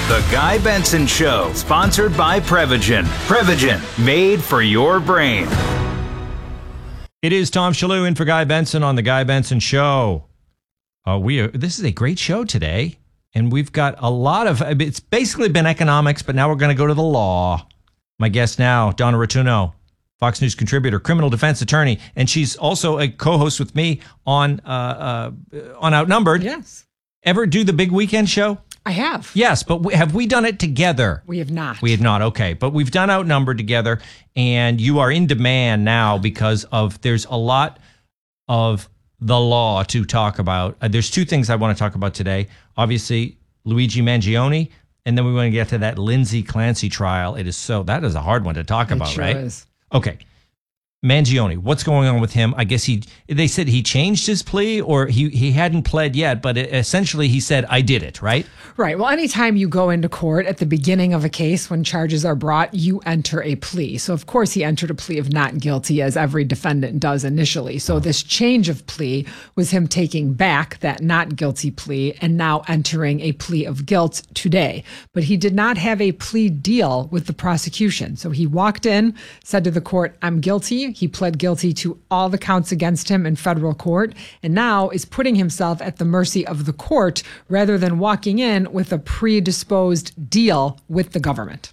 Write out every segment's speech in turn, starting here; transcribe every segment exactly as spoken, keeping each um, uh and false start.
The Guy Benson Show, sponsored by Prevagen. Prevagen, made for your brain. It is Tom Shalhoub in for Guy Benson on The Guy Benson Show. Uh, we are, this is a great show today, and we've got a lot of, it's basically been economics, but now we're going to go to the law. My guest now, Donna Rotunno, Fox News contributor, criminal defense attorney, and she's also a co-host with me on uh, uh, on Outnumbered. Yes. Ever do the big weekend show? I have. Yes, but we, have we done it together? We have not. We have not. Okay. But we've done Outnumbered together, and you are in demand now because of there's a lot of the law to talk about. Uh, there's two things I want to talk about today. Obviously, Luigi Mangione, and then we want to get to that Lindsay Clancy trial. It is so, that is a hard one to talk it about, sure right? Is. Okay. Mangione, what's going on with him? I guess he, they said he changed his plea or he, he hadn't pled yet, but it, essentially he said, I did it, right? Right. Well, anytime you go into court at the beginning of a case when charges are brought, you enter a plea. So, of course, he entered a plea of not guilty, as every defendant does initially. So this change of plea was him taking back that not guilty plea and now entering a plea of guilt today. But he did not have a plea deal with the prosecution. So he walked in, said to the court, I'm guilty. He pled guilty to all the counts against him in federal court and now is putting himself at the mercy of the court rather than walking in with a predisposed deal with the government.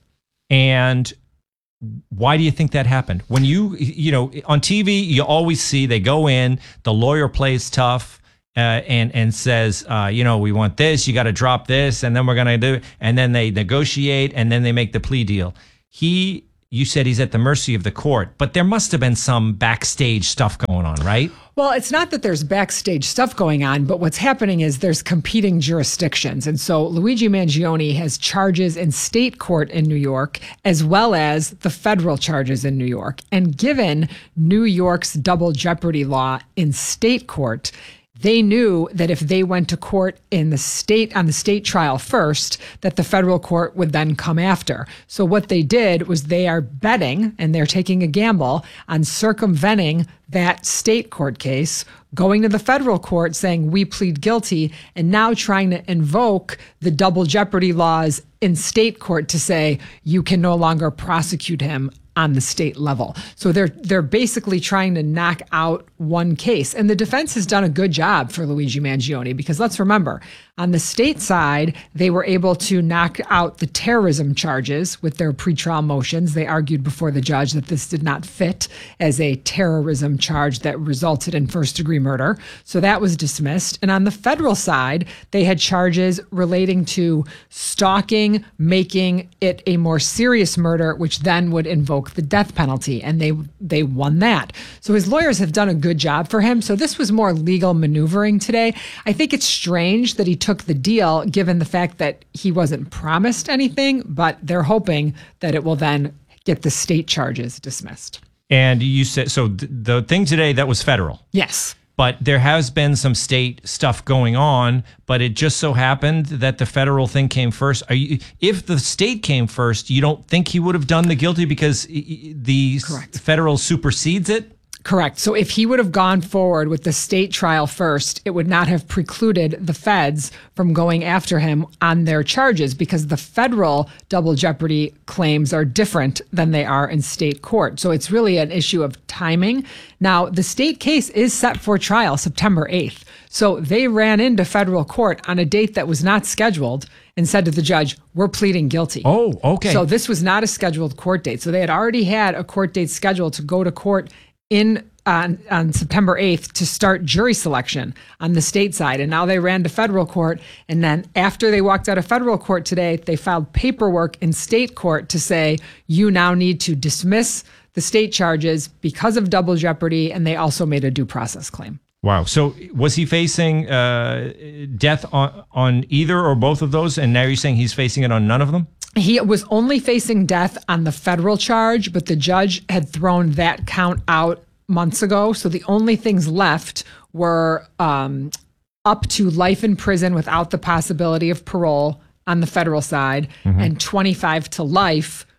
And why do you think that happened? When you, you know, on T V, you always see they go in, the lawyer plays tough uh, and, and says, uh, you know, we want this, you got to drop this, and then we're going to do it. And then they negotiate and then they make the plea deal. He, you said he's at the mercy of the court, but there must have been some backstage stuff going on, right? Well, it's not that there's backstage stuff going on, but what's happening is there's competing jurisdictions. And so Luigi Mangione has charges in state court in New York, as well as the federal charges in New York. And given New York's double jeopardy law in state court, they knew that if they went to court in the state on the state trial first, that the federal court would then come after. So what they did was they are betting and they're taking a gamble on circumventing that state court case, going to the federal court saying we plead guilty, and now trying to invoke the double jeopardy laws in state court to say you can no longer prosecute him on the state level. So they're they're basically trying to knock out one case. And the defense has done a good job for Luigi Mangione because let's remember, on the state side, they were able to knock out the terrorism charges with their pretrial motions. They argued before the judge that this did not fit as a terrorism charge that resulted in first-degree murder. So that was dismissed. And on the federal side, they had charges relating to stalking, making it a more serious murder, which then would invoke the death penalty. And they they won that. So his lawyers have done a good job for him. So this was more legal maneuvering today. I think it's strange that he took the deal, given the fact that he wasn't promised anything, but they're hoping that it will then get the state charges dismissed. And you said, so th- the thing today, that was federal. Yes. But there has been some state stuff going on, but it just so happened that the federal thing came first. Are you, if the state came first, you don't think he would have done the guilty because the Correct. federal supersedes it? Correct. So if he would have gone forward with the state trial first, it would not have precluded the feds from going after him on their charges because the federal double jeopardy claims are different than they are in state court. So it's really an issue of timing. Now, the state case is set for trial September eighth. So they ran into federal court on a date that was not scheduled and said to the judge, we're pleading guilty. Oh, okay. So this was not a scheduled court date. So they had already had a court date scheduled to go to court in on, on September eighth to start jury selection on the state side. And now they ran to federal court. And then after they walked out of federal court today, they filed paperwork in state court to say, you now need to dismiss the state charges because of double jeopardy. And they also made a due process claim. Wow. So was he facing uh, death on, on either or both of those? And now you're saying he's facing it on none of them? He was only facing death on the federal charge, but the judge had thrown that count out months ago. So the only things left were um, up to life in prison without the possibility of parole on the federal side, mm-hmm. and twenty-five to life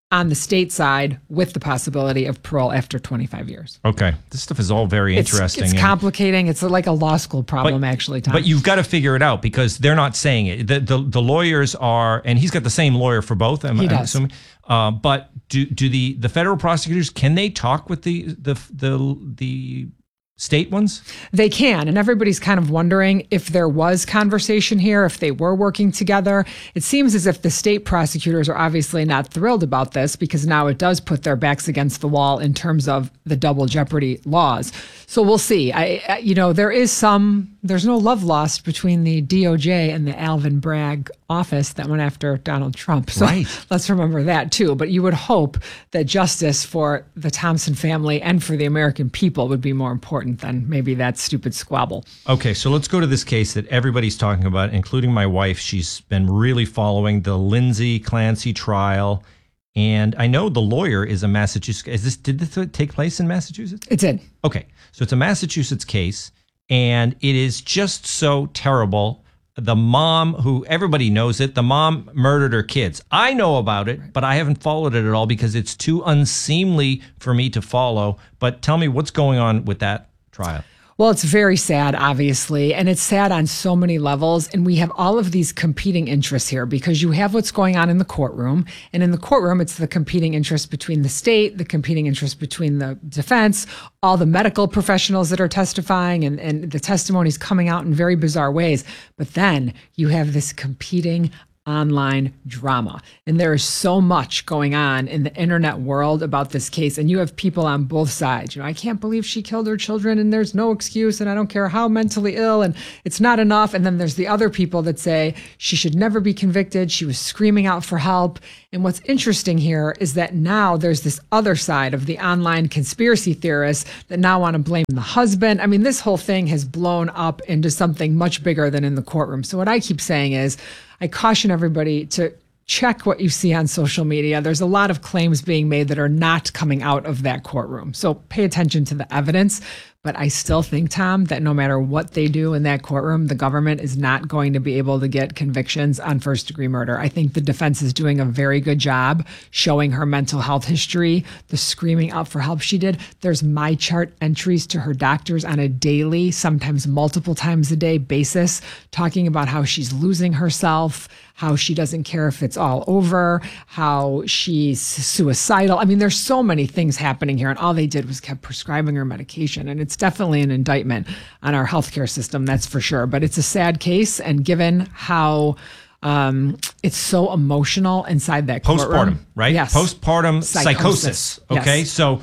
on the state side with the possibility of parole after twenty-five years. Okay. This stuff is all very It's, interesting. it's and- complicating. It's like a law school problem, But- actually, Tom. But you've got to figure it out because they're not saying it. The the, the lawyers are, and he's got the same lawyer for both. I'm, He I'm does. assuming. Uh, but do do the, the federal prosecutors, can they talk with the the the the state ones? They can, and everybody's kind of wondering if there was conversation here, if they were working together. It seems as if the state prosecutors are obviously not thrilled about this because now it does put their backs against the wall in terms of the double jeopardy laws. So we'll see. I, I you know, there is some, there's no love lost between the D O J and the Alvin Bragg office that went after Donald Trump. So Right. let's remember that too. But you would hope that justice for the Thompson family and for the American people would be more important than maybe that stupid squabble. Okay, so let's go to this case that everybody's talking about, including my wife. She's been really following the Lindsay Clancy trial. And I know the lawyer is a Massachusetts. Is this, did this take place in Massachusetts? It did. Okay, so it's a Massachusetts case, and it is just so terrible. The mom, who everybody knows it, the mom murdered her kids. I know about it, but I haven't followed it at all because it's too unseemly for me to follow. But tell me what's going on with that trial. Well, it's very sad, obviously, and it's sad on so many levels. And we have all of these competing interests here because you have what's going on in the courtroom. And in the courtroom, it's the competing interests between the state, the competing interests between the defense, all the medical professionals that are testifying, and, and the testimonies coming out in very bizarre ways. But then you have this competing online drama. And there is so much going on in the internet world about this case. And you have people on both sides. You know, I can't believe she killed her children and there's no excuse and I don't care how mentally ill and it's not enough. And then there's the other people that say she should never be convicted. She was screaming out for help. And what's interesting here is that now there's this other side of the online conspiracy theorists that now want to blame the husband. I mean, this whole thing has blown up into something much bigger than in the courtroom. So what I keep saying is, I caution everybody to check what you see on social media. There's a lot of claims being made that are not coming out of that courtroom. So pay attention to the evidence. But I still think, Tom, that no matter what they do in that courtroom, the government is not going to be able to get convictions on first degree murder. I think the defense is doing a very good job showing her mental health history, the screaming out for help she did. There's my chart entries to her doctors on a daily, sometimes multiple times a day basis, talking about how she's losing herself, how she doesn't care if it's all over, how she's suicidal. I mean, there's so many things happening here, and all they did was kept prescribing her medication. And it's definitely an indictment on our healthcare system, that's for sure. But it's a sad case, and given how um, it's so emotional inside that Postpartum, courtroom. right? Yes. Postpartum psychosis. Psychosis. Okay, Yes. so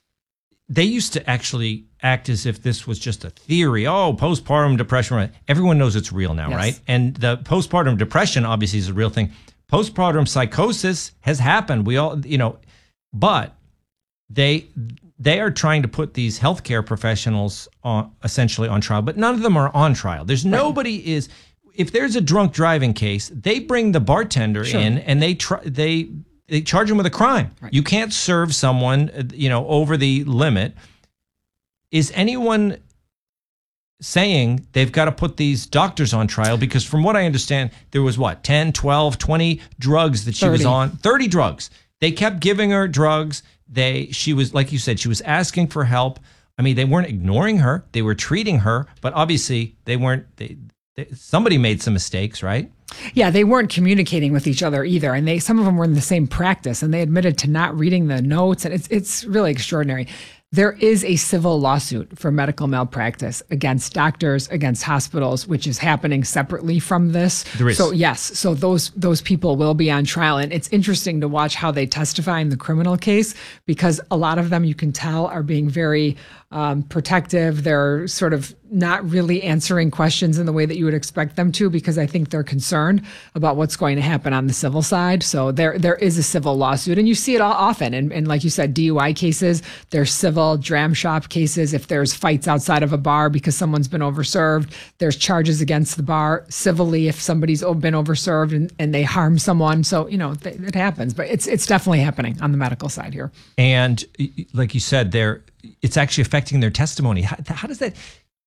they used to actually act as if this was just a theory. Oh, postpartum depression. Everyone knows it's real now, Yes. right? And the postpartum depression obviously is a real thing. Postpartum psychosis has happened. We all, you know, but they they are trying to put these healthcare professionals on essentially on trial, but none of them are on trial. There's nobody is. If there's a drunk driving case, they bring the bartender Sure. in and they try they. They charge him with a crime. Right. You can't serve someone, uh, you know, over the limit. Is anyone saying they've got to put these doctors on trial? Because from what I understand, there was what, ten, twelve, twenty drugs that she was thirty. on, thirty drugs. They kept giving her drugs. They, she was, like you said, she was asking for help. I mean, they weren't ignoring her. They were treating her, but obviously they weren't, they, they, somebody made some mistakes, right? Yeah, they weren't communicating with each other either, and they some of them were in the same practice, and they admitted to not reading the notes, and it's it's really extraordinary. There is a civil lawsuit for medical malpractice against doctors, against hospitals, which is happening separately from this. There is. So yes, so those those people will be on trial, and it's interesting to watch how they testify in the criminal case because a lot of them you can tell are being very um, protective. They're sort of not really answering questions in the way that you would expect them to because I think they're concerned about what's going to happen on the civil side. So there there is a civil lawsuit, and you see it all often. And, and like you said, D U I cases, there's civil dram shop cases. If there's fights outside of a bar because someone's been overserved, there's charges against the bar civilly if somebody's been overserved and, and they harm someone. So, you know, th- it happens, but it's it's definitely happening on the medical side here. And like you said, they're, it's actually affecting their testimony. How, how does that,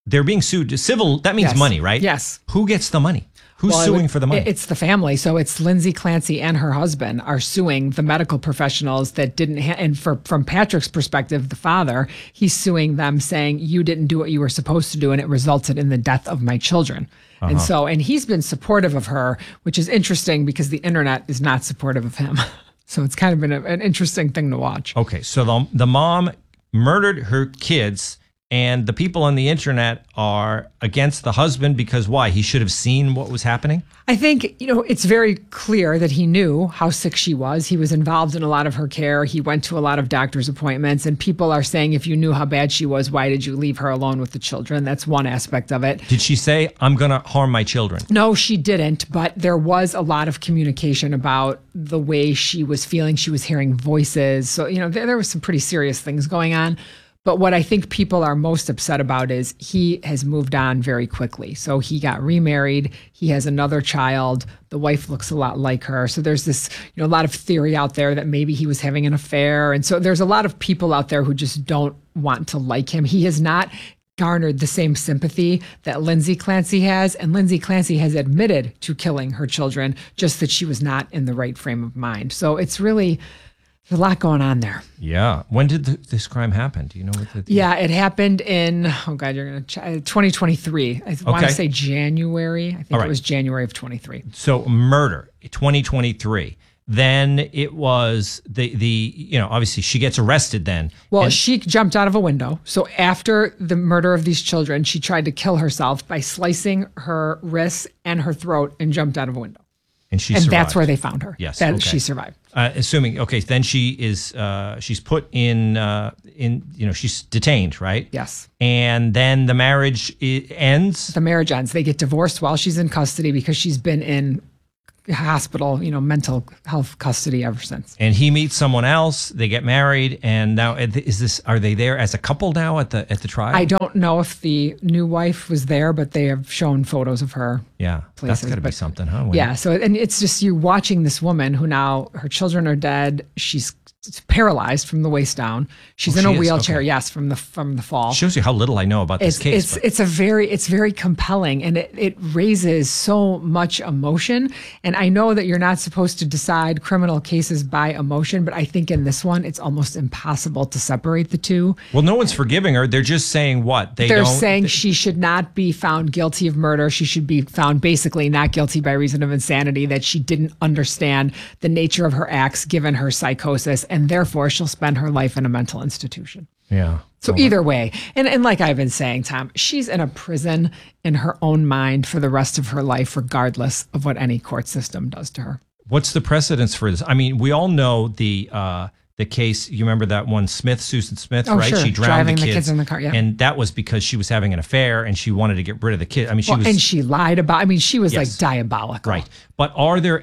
they're being sued. Civil, that means Yes. money, right? Yes. Who gets the money? Who's Well, it suing would- for the money? It's the family. So it's Lindsay Clancy and her husband are suing the medical professionals that didn't. Ha- and for, from Patrick's perspective, the father, he's suing them saying, you didn't do what you were supposed to do, and it resulted in the death of my children. Uh-huh. And so, and he's been supportive of her, which is interesting because the internet is not supportive of him. So it's kind of been a, an interesting thing to watch. Okay, so the, the mom murdered her kids, and the people on the internet are against the husband because why? He should have seen what was happening? I think, you know, it's very clear that he knew how sick she was. He was involved in a lot of her care. He went to a lot of doctor's appointments, and people are saying, if you knew how bad she was, why did you leave her alone with the children? That's one aspect of it. Did she say, I'm going to harm my children? No, she didn't, but there was a lot of communication about the way she was feeling. She was hearing voices. So, you know, there, there was some pretty serious things going on. But what I think people are most upset about is he has moved on very quickly. So he got remarried. He has another child. The wife looks a lot like her. So there's this, you know, a lot of theory out there that maybe he was having an affair. And so there's a lot of people out there who just don't want to like him. He has not garnered the same sympathy that Lindsay Clancy has. And Lindsay Clancy has admitted to killing her children, just that she was not in the right frame of mind. So it's really... There's a lot going on there. Yeah. When did the, this crime happen? Do you know what the... Yeah, it happened in, oh God, you're going to, twenty twenty-three. I want Okay. to say January. I think All right. it was January of twenty-three. So murder, twenty twenty-three. Then it was the, the you know, obviously she gets arrested then. Well, And- she jumped out of a window. So after the murder of these children, she tried to kill herself by slicing her wrists and her throat and jumped out of a window. and she And survived. that's where they found her. Yes, That okay. she survived. Uh, assuming, okay, then she is, uh, she's put in, uh, in, you know, she's detained, right? Yes. And then the marriage I- ends. The marriage ends. They get divorced while she's in custody because she's been in hospital, you know, mental health custody ever since. And he meets someone else. They get married, and now is this? Are they there as a couple now at the at the trial? I don't know if the new wife was there, but they have shown photos of her. Yeah, places, that's got to be but- something, huh? When- Yeah. So, and it's just you watching this woman who now her children are dead. She's paralyzed from the waist down. She's Oh, in a she is? wheelchair. Okay. Yes, from the from the fall. Shows you how little I know about this It's case. it's but- it's a very it's very compelling, and it it raises so much emotion. And I know that you're not supposed to decide criminal cases by emotion, but I think in this one it's almost impossible to separate the two. well, no one's forgiving her. They're just saying what they They're don't. saying she should not be found guilty of murder. She should be found basically not guilty by reason of insanity, that she didn't understand the nature of her acts given her psychosis, and therefore she'll spend her life in a mental institution. yeah. So either way, and, and like I've been saying, Tom, she's in a prison in her own mind for the rest of her life, regardless of what any court system does to her. What's the precedence for this? I mean, we all know the uh, the case. You remember that one, Smith, Susan Smith, Oh, right? sure. She drowned Driving the the kids, kids in the car, yeah. and that was because she was having an affair and she wanted to get rid of the kid. I mean, she Well, was and she lied about, I mean, she was Yes. like diabolical. right. But are there?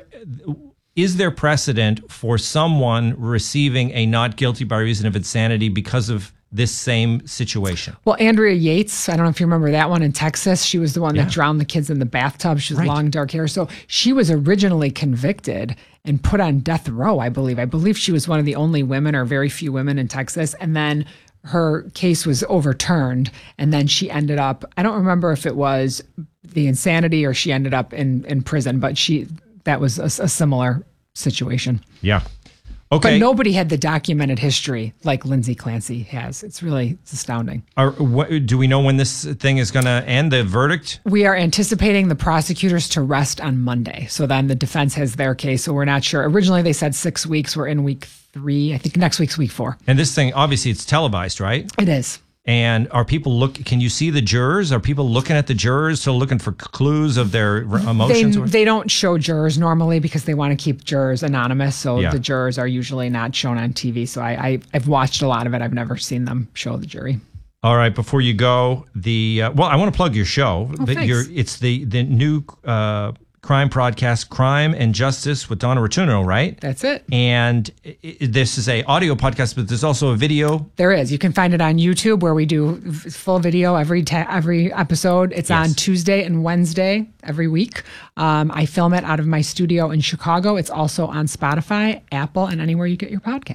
Is there precedent for someone receiving a not guilty by reason of insanity because of this same situation? Well, Andrea Yates, I don't know if you remember that one in Texas. She was the one Yeah. that drowned the kids in the bathtub. She was Right. long, dark hair. So she was originally convicted and put on death row, I believe. I believe she was one of the only women or very few women in Texas. And then her case was overturned. And then she ended up, I don't remember if it was the insanity or she ended up in, in prison, but she that was a, a similar situation. Yeah. But Okay. nobody had the documented history like Lindsay Clancy has. It's really it's astounding. Are, what, do we know when this thing is going to end? The verdict? We are anticipating the prosecutors to rest on Monday. So then the defense has their case. So we're not sure. Originally, they said six weeks. We're in week three. I think next week's week four. And this thing, obviously, it's televised, right? It is. And are people look? Can you see the jurors? Are people looking at the jurors, so looking for clues of their r- They, emotions? or- they don't show jurors normally because they want to keep jurors anonymous. So Yeah. the jurors are usually not shown on T V. So I, I, I've watched a lot of it. I've never seen them show the jury. All right. Before you go, the uh, well, I want to plug your show. Oh, That thanks. your it's the the new uh, crime podcast, Crime and Justice with Donna Rotuno, right? That's it. And i i this is a audio podcast, but there's also a video. There is. You can find it on YouTube where we do f- full video every ta- every episode. It's Yes. on Tuesday and Wednesday every week. Um, I film it out of my studio in Chicago. It's also on Spotify, Apple, and anywhere you get your podcasts.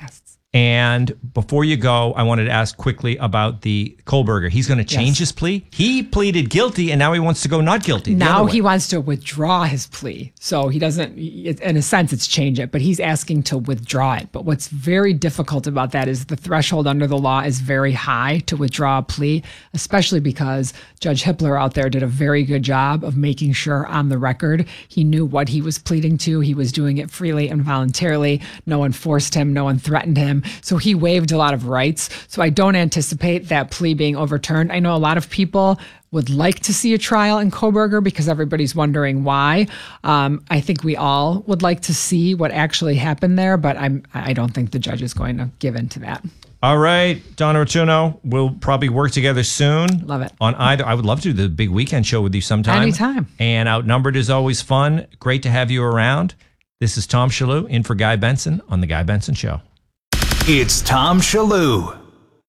And before you go, I wanted to ask quickly about the Kohlberger. He's going to change Yes. his plea. He pleaded guilty, and now he wants to go not guilty. the Now other way. he wants to withdraw his plea. So he doesn't, it- in a sense, it's change it, but he's asking to withdraw it. But what's very difficult about that is the threshold under the law is very high to withdraw a plea, especially because Judge Hippler out there did a very good job of making sure on the record he knew what he was pleading to. He was doing it freely and voluntarily. No one forced him, no one threatened him. So he waived a lot of rights. So I don't anticipate that plea being overturned. I know a lot of people would like to see a trial in Kohlberger because everybody's wondering why. Um, I think we all would like to see what actually happened there, but I'm I don't think the judge is going to give in to that. All right, Donna Rotuno, we'll probably work together soon. Love it. On either, I would love to do the big weekend show with you sometime. Anytime. And Outnumbered is always fun. Great to have you around. This is Tom Shalhoub in for Guy Benson on The Guy Benson Show. It's Tom Shalhoub.